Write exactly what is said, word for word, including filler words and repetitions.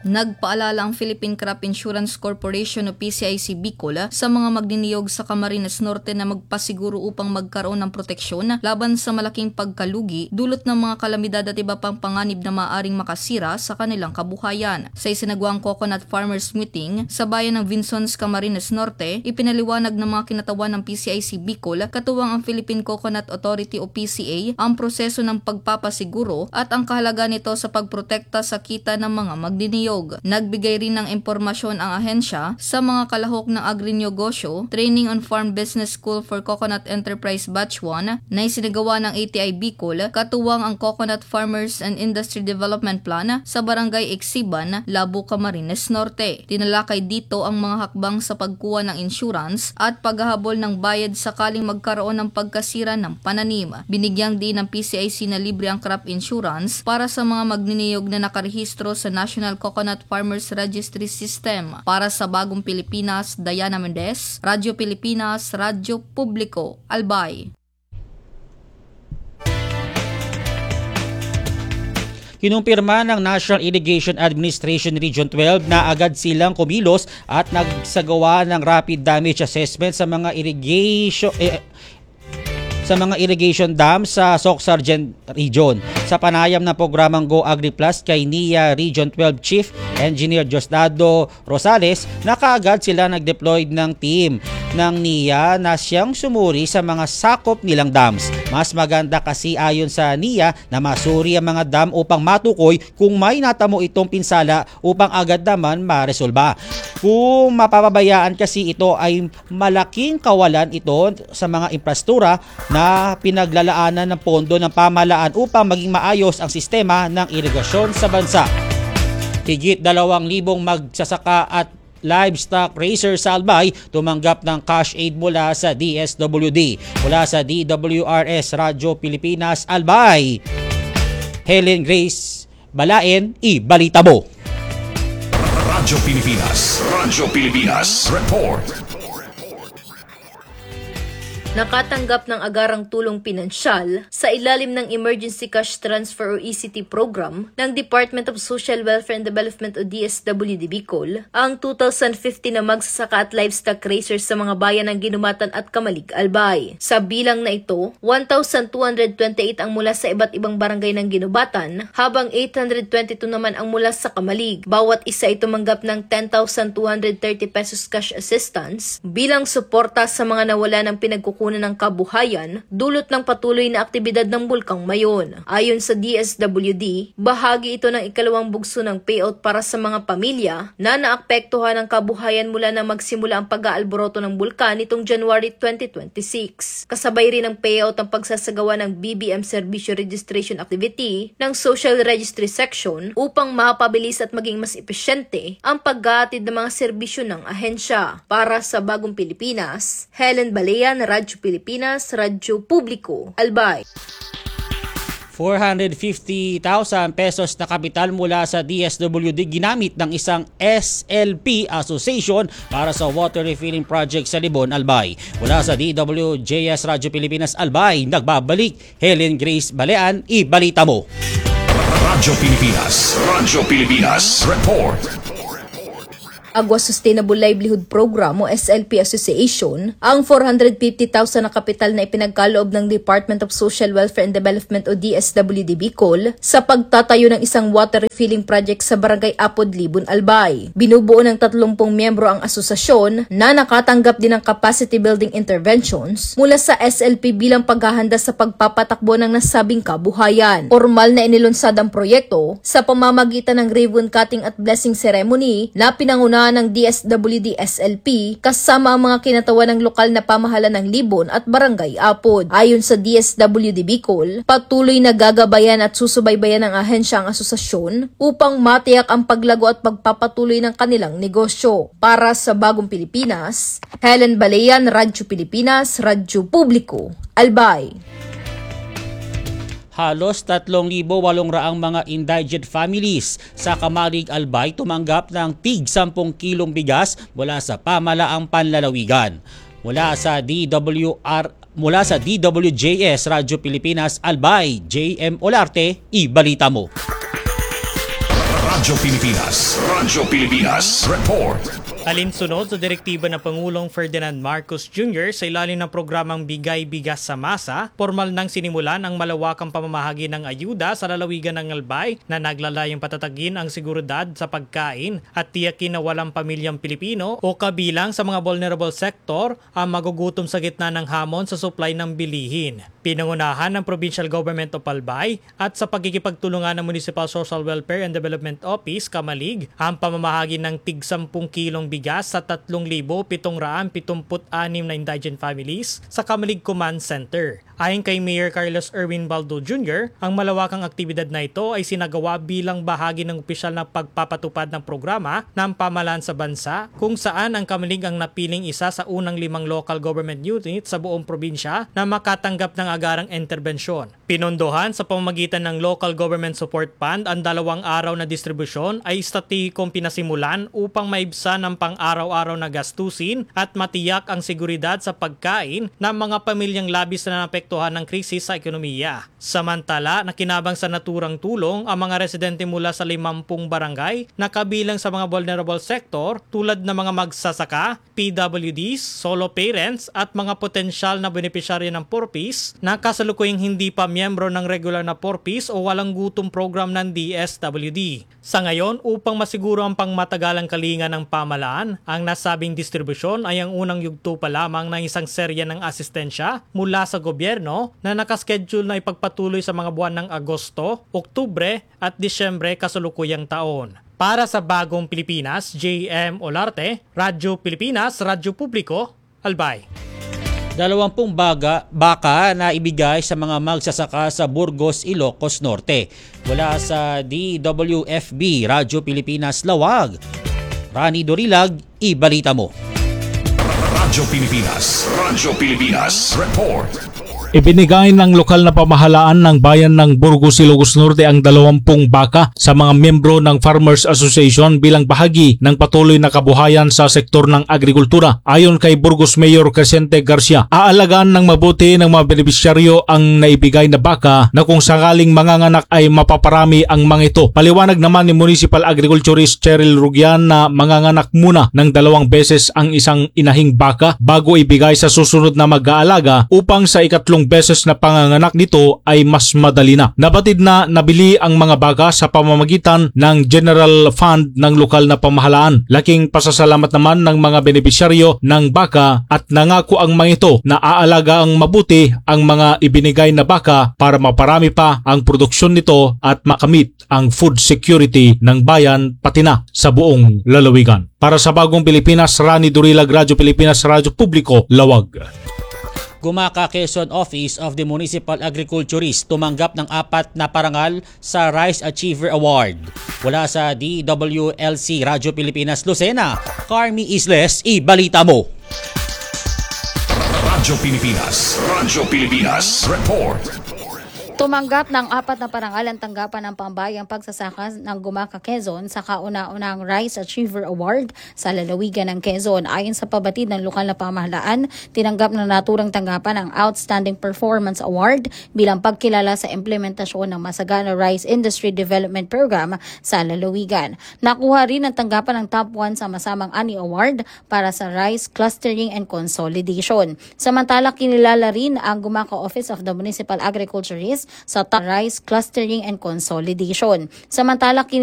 Nagpaalala ang Philippine Crop Insurance Corporation o P C I C Bicol sa mga magniniyog sa Camarines Norte na magpasiguro upang magkaroon ng proteksyon laban sa malaking pagkalugi dulot ng mga kalamidad at iba pang panganib na maaaring makasira sa kanilang kabuhayan. Sa isinagawang Coconut Farmers Meeting sa bayan ng Vinsons, Camarines Norte, ipinaliwanag ng mga kinatawan ng P C I C Bicol, katuwang ang Philippine Coconut Authority o P C A, ang proseso ng pagpapasiguro at ang kahalaga nito sa pagprotekta sa kita ng mga magniniyog. Nagbigay rin ng impormasyon ang ahensya sa mga kalahok ng agrinegosyo, Training on Farm Business School for Coconut Enterprise Batch one na isinagawa ng A T I Bicol, katuwang ang Coconut Farmers and Industry Development Plan sa Barangay Exiban, Labo, Camarines Norte. Tinalakay dito ang mga hakbang sa pagkuha ng insurance at paghahabol ng bayad sakaling magkaroon ng pagkasira ng pananim. Binigyang din ng P C I C na libre ang crop insurance para sa mga magniniyog na nakarehistro sa National Coconut Farmers Registry System. Para sa Bagong Pilipinas, Diana Mendez, Radyo Pilipinas, Radyo Publiko, Albay. Kinumpirma ng National Irrigation Administration Region twelve na agad silang kumilos at nagsagawa ng rapid damage assessment sa mga irrigation eh, sa mga irrigation dams sa Soc-Sargent Region. Sa panayam ng programang Go Agri Plus kay N I A Region twelve Chief Engineer Diosdado Rosales, na kaagad sila nag-deploy ng team ng N I A na siyang sumuri sa mga sakop nilang dams. Mas maganda kasi ayon sa N I A na masuri ang mga dam upang matukoy kung may natamo itong pinsala upang agad naman maresolba. Kung mapapabayaan kasi ito ay malaking kawalan ito sa mga infrastruktura na pinaglalaanan ng pondo ng pamahalaan upang maging maayos ang sistema ng irigasyon sa bansa. Higit dalawang libong magsasaka at livestock racer sa Albay tumanggap ng cash aid mula sa D S W D. Mula sa D W R S Radyo Pilipinas Albay, Helen Grace Balaen, ibalita mo. Radyo Pilipinas, Radyo Pilipinas, report. Nakatanggap ng agarang tulong pinansyal sa ilalim ng Emergency Cash Transfer o E C T program ng Department of Social Welfare and Development o D S W D Bicol ang two thousand fifty na magsasaka at livestock racers sa mga bayan ng Ginumatan at Kamalig, Albay. Sa bilang na ito, one thousand two hundred twenty-eight ang mula sa iba't ibang barangay ng Ginubatan, habang eight hundred twenty-two naman ang mula sa Kamalig. Bawat isa ay tumanggap ng ten thousand two hundred thirty pesos cash assistance bilang suporta sa mga nawala ng pinagkukunan ng kabuhayan dulot ng patuloy na aktibidad ng Bulkang Mayon. Ayon sa D S W D, bahagi ito ng ikalawang bugso ng payout para sa mga pamilya na naapektuhan ng kabuhayan mula na magsimula ang pag-aalboroto ng bulkan nitong January twenty twenty-six. Kasabay rin ang payout ang pagsasagawa ng B B M Servicio Registration Activity ng Social Registry Section upang mapabilis at maging mas epesyente ang paghahatid ng mga serbisyo ng ahensya. Para sa Bagong Pilipinas, Helen Balaen, Radyo Pilipinas, Radyo Publiko, Albay. four hundred fifty thousand pesos na kapital mula sa D S W D ginamit ng isang S L P association para sa water refilling project sa Libon, Albay. Mula sa D W J S Radyo Pilipinas, Albay, nagbabalik Helen Grace Balaen, ibalita mo. Radyo Pilipinas, Radyo Pilipinas, report. Agwa Sustainable Livelihood Program o S L P Association ang four hundred fifty thousand na kapital na ipinagkaloob ng Department of Social Welfare and Development o D S W D Bicol sa pagtatayo ng isang water refilling project sa Barangay Apod, Libon, Albay. Binubuo ng tatlumpung miyembro ang asosasyon na nakatanggap din ng capacity building interventions mula sa S L P bilang paghahanda sa pagpapatakbo ng nasabing kabuhayan. Formal na inilunsad ang proyekto sa pamamagitan ng ribbon cutting at blessing ceremony na pinangunahan ng D S W D S L P kasama ang mga kinatawan ng lokal na pamahalaan ng Libon at Barangay Apod. Ayon sa D S W D Bicol, patuloy na gagabayan at susubaybayan ng ahensya ang asosasyon upang matiyak ang paglago at pagpapatuloy ng kanilang negosyo. Para sa Bagong Pilipinas, Helen Balaen, Radyo Pilipinas, Radyo Publiko, Albay. Halos tatlong libo walong raang mga indigent families sa Kamalig, Albay tumanggap ng tig sampung kilong bigas mula sa pamahalaang panlalawigan. Mula sa D W R mula sa D W J S Radyo Pilipinas, Albay, J M Olarte, ibalita mo. Radyo Pilipinas. Radyo Pilipinas. Report. Alinsunod sa direktiba ng Pangulong Ferdinand Marcos Junior sa ilalim ng programang Bigay Bigas sa Masa, formal nang sinimulan ang malawakang pamamahagi ng ayuda sa lalawigan ng Albay na naglalayong patatagin ang seguridad sa pagkain at tiyakin na walang pamilyang Pilipino o kabilang sa mga vulnerable sector ang magugutom sa gitna ng hamon sa supply ng bilihin. Pinangunahan ng Provincial Government of Albay at sa pagkikipagtulungan ng Municipal Social Welfare and Development Office, Kamalig, ang pamamahagi ng tig sampung kilong bigas sa tatlong libo pitong raan pitungput anim na indigent families sa Kamalig Command Center. Ayon kay Mayor Carlos Erwin Baldo Junior, ang malawakang aktibidad na ito ay sinagawa bilang bahagi ng opisyal na pagpapatupad ng programa ng pamahalaan sa bansa kung saan ang Kamalig ang napiling isa sa unang limang local government unit sa buong probinsya na makatanggap ng agarang interbensyon. Pinondohan sa pamamagitan ng Local Government Support Fund ang dalawang araw na distribusyon ay estrategikong pinasimulan upang maibsan ang pang-araw-araw na gastusin at matiyak ang seguridad sa pagkain ng mga pamilyang labis na naapektuhan ng krisis sa ekonomiya. Samantala, nakinabang sa naturang tulong ang mga residente mula sa limampung barangay na kabilang sa mga vulnerable sector tulad ng mga magsasaka, P W Ds, solo parents at mga potensyal na benepisyaryo ng four Ps na kasalukuyang hindi pa miyembro ng regular na four Ps o walang gutom program ng D S W D. Sa ngayon, upang masiguro ang pangmatagalang kalinga ng pamalaan, ang nasabing distribusyon ay ang unang yugto pa lamang ng isang serya ng asistensya mula sa gobyerno na nakaschedule na ipagpatuloy sa mga buwan ng Agosto, Oktubre at Disyembre kasalukuyang taon. Para sa Bagong Pilipinas, J M Olarte, Radyo Pilipinas, Radyo Publiko, Albay. Dalawampung baga, baka na ibigay sa mga magsasaka sa Burgos, Ilocos Norte. Mula sa D W F B, Radyo Pilipinas, Lawag. Rani Dorilag, ibalita mo. Radyo Pilipinas. Radyo Pilipinas. Report. Ibinigay ng lokal na pamahalaan ng bayan ng Burgos, Ilocos Norte ang dalawampung baka sa mga miyembro ng Farmers Association bilang bahagi ng patuloy na kabuhayan sa sektor ng agrikultura. Ayon kay Burgos Mayor Crescente Garcia, aalagaan ng mabuti ng mga benepisyaryo ang naibigay na baka na kung sakaling manganganak ay mapaparami ang mga ito. Paliwanag naman ni Municipal Agriculturist Cheryl Rugian na manganganak muna ng dalawang beses ang isang inahing baka bago ibigay sa susunod na mag-aalaga upang sa ikatlong beses na panganganak nito ay mas madali na. Nabatid na nabili ang mga baka sa pamamagitan ng General Fund ng lokal na pamahalaan. Laking pasasalamat naman ng mga benepisyaryo ng baka at nangako ang mga ito na aalaga ang mabuti ang mga ibinigay na baka para maparami pa ang produksyon nito at makamit ang food security ng bayan pati na sa buong lalawigan. Para sa Bagong Pilipinas, Rani Dorilag, Radyo Pilipinas, Radyo Publiko, Lawag. Gumaka Quezon Office of the Municipal Agriculturist tumanggap ng apat na parangal sa Rice Achiever Award. Wala sa D W L C Radyo Pilipinas Lucena, Carmi Isles, ibalita mo. Radyo Pilipinas. Radyo Pilipinas. Report. Tumanggap ng apat na parangal ang tanggapan ng pambayang pagsasaka ng Gumaka Quezon sa kauna-unang Rice Achiever Award sa lalawigan ng Quezon. Ayon sa pabatid ng lokal na pamahalaan, tinanggap ng naturang tanggapan ang Outstanding Performance Award bilang pagkilala sa implementasyon ng Masagana Rice Industry Development Program sa lalawigan. Nakuha rin ang tanggapan ng Top one sa Masamang Ani Award para sa Rice Clustering and Consolidation. Samantala, kinilala rin ang Gumaka Office of the Municipal Agriculturist sa Rice Clustering and Consolidation. Samantala,